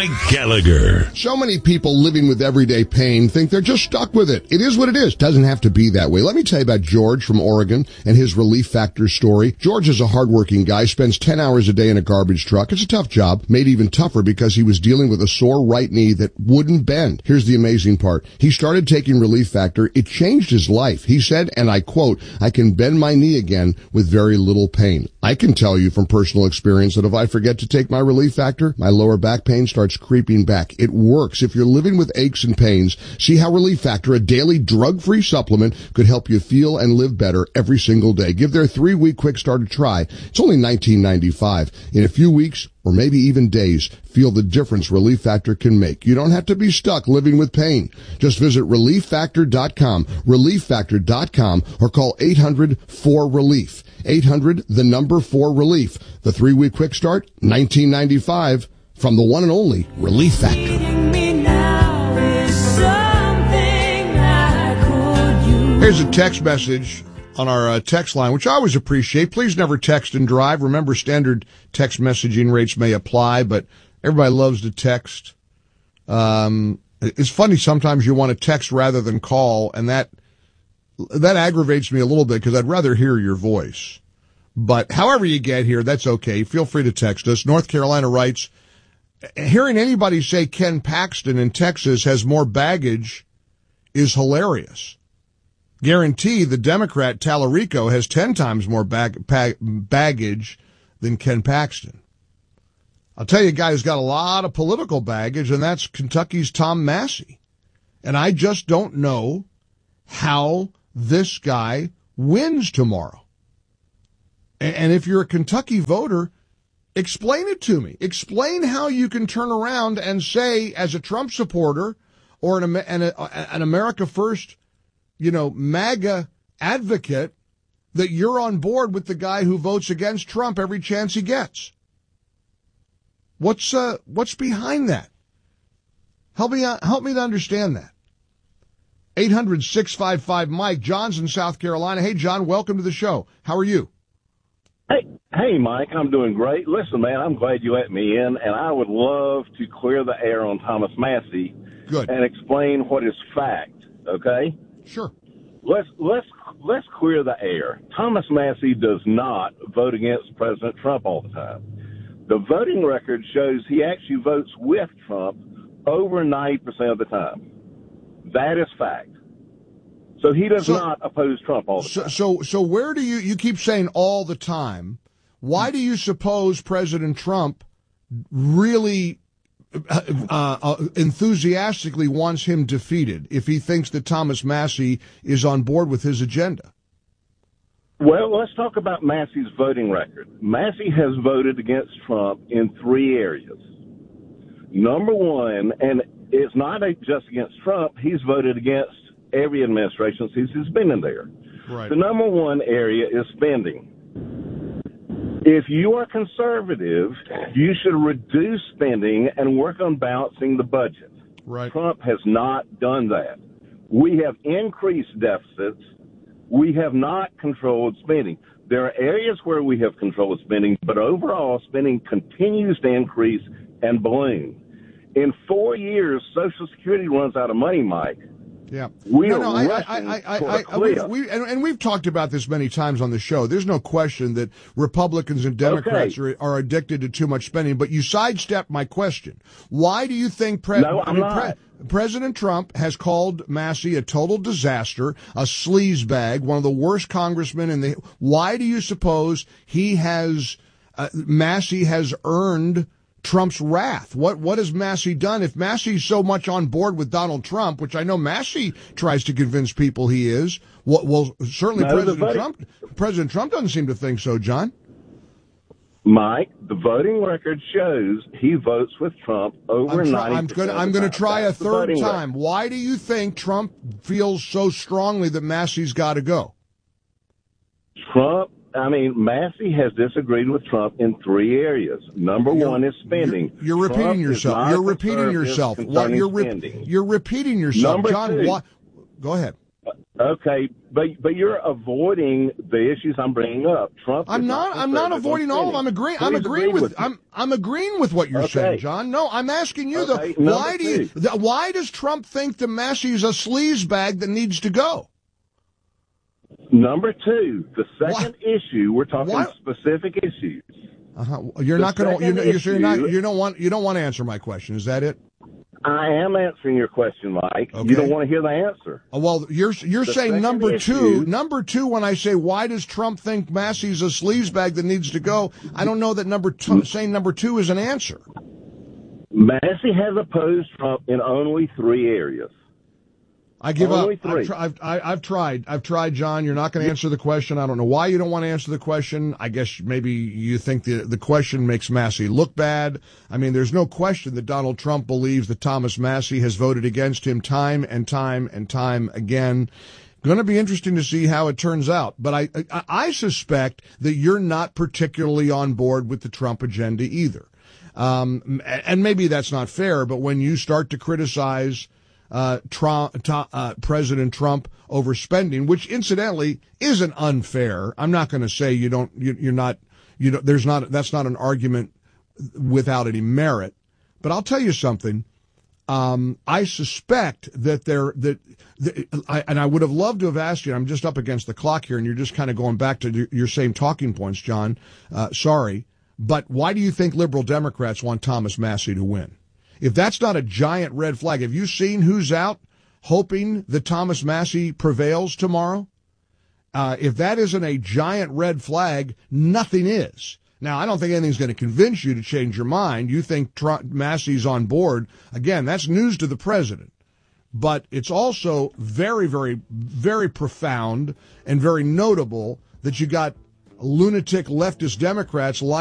Mike Gallagher. So many people living with everyday pain think they're just stuck with it. It is what it is. Doesn't have to be that way. Let me tell you about George from Oregon and his Relief Factor story. George is a hardworking guy, spends 10 hours a day in a garbage truck. It's a tough job, made even tougher because he was dealing with a sore right knee that wouldn't bend. Here's the amazing part. He started taking Relief Factor. It changed his life. He said, and I quote, "I can bend my knee again with very little pain." I can tell you from personal experience that if I forget to take my Relief Factor, my lower back pain starts creeping back. It works. If you're living with aches and pains, see how Relief Factor, a daily drug-free supplement, could help you feel and live better every single day. Give their 3-week quick start a try. It's only $19.95. In a few weeks, or maybe even days, feel the difference Relief Factor can make. You don't have to be stuck living with pain. Just visit ReliefFactor.com, ReliefFactor.com, or call 800-4RELIEF. 800-4RELIEF. The 3-week quick start, $19.95, from the one and only Relief Factor. Here's a text message on our text line, which I always appreciate. Please never text and drive. Remember, standard text messaging rates may apply, but everybody loves to text. It's funny, sometimes you want to text rather than call, and that aggravates me a little bit because I'd rather hear your voice. But however you get here, that's okay. Feel free to text us. North Carolina writes, hearing anybody say Ken Paxton in Texas has more baggage is hilarious. Guarantee the Democrat Tallarico has 10 times more baggage than Ken Paxton. I'll tell you a guy who's got a lot of political baggage, and that's Kentucky's Tom Massey. And I just don't know how this guy wins tomorrow. And if you're a Kentucky voter, explain it to me. Explain how you can turn around and say, as a Trump supporter or an America First, MAGA advocate, that you're on board with the guy who votes against Trump every chance he gets. What's behind that? Help me to understand that. 800-655-Mike. John's in South Carolina. Hey, John, welcome to the show. How are you? Hey, Mike, I'm doing great. Listen, man, I'm glad you let me in, and I would love to clear the air on Thomas Massey. Good. And explain what is fact, okay? Sure. Let's clear the air. Thomas Massey does not vote against President Trump all the time. The voting record shows he actually votes with Trump over 90% of the time. That is fact. So he does not oppose Trump all the time. So where do you keep saying all the time? Why do you suppose President Trump really enthusiastically wants him defeated if he thinks that Thomas Massey is on board with his agenda? Well, let's talk about Massey's voting record. Massey has voted against Trump in 3 areas. Number one, and it's not just against Trump, he's voted against every administration since he's been in there. Right. The number one area is spending. If you are conservative, you should reduce spending and work on balancing the budget. Right. Trump has not done that. We have increased deficits. We have not controlled spending. There are areas where we have controlled spending, but overall spending continues to increase and balloon. In 4 years, Social Security runs out of money, Mike. Yeah. We've talked about this many times on the show. There's no question that Republicans and Democrats are addicted to too much spending, but you sidestepped my question. Why do you think President Trump has called Massey a total disaster, a sleazebag, one of the worst congressmen why do you suppose Massey has earned Trump's wrath? What has Massey done? If Massey's so much on board with Donald Trump, which I know Massey tries to convince people he is, certainly President Trump doesn't seem to think so, John. Mike, the voting record shows he votes with Trump over 90%. I'm going to try a third time. Why do you think Trump feels so strongly that Massey's got to go? Massey has disagreed with Trump in 3 areas. Number one is spending. You're repeating yourself. You're repeating yourself. You're repeating yourself. Number John, two, go ahead. Okay, but you're avoiding the issues I'm bringing up. Trump. I'm not avoiding all of them. I'm agreeing with what you're saying, John. No, I'm asking you why does Trump think the Massey's a sleaze bag that needs to go? Number two, the second issue, we're talking specific issues. You're not going to. You don't want to answer my question. Is that it? I am answering your question, Mike. Okay. You don't want to hear the answer. Well, you're saying number two. Number two, when I say why does Trump think Massey's a sleaze bag that needs to go, I don't know that saying number two is an answer. Massey has opposed Trump in only 3 areas. I give up. I've tried, John. You're not going to answer the question. I don't know why you don't want to answer the question. I guess maybe you think the question makes Massey look bad. I mean, there's no question that Donald Trump believes that Thomas Massey has voted against him time and time and time again. Going to be interesting to see how it turns out. But I suspect that you're not particularly on board with the Trump agenda either. And maybe that's not fair, but when you start to criticize President Trump overspending, which incidentally isn't unfair. I'm not going to say that's not an argument without any merit, but I'll tell you something. I suspect that and I would have loved to have asked you, I'm just up against the clock here and you're just kind of going back to your same talking points, John. Sorry, but why do you think liberal Democrats want Thomas Massey to win? If that's not a giant red flag, have you seen who's out hoping that Thomas Massey prevails tomorrow? If that isn't a giant red flag, nothing is. Now, I don't think anything's going to convince you to change your mind. You think Massey's on board. Again, that's news to the president. But it's also very, very, very profound and very notable that you got lunatic leftist Democrats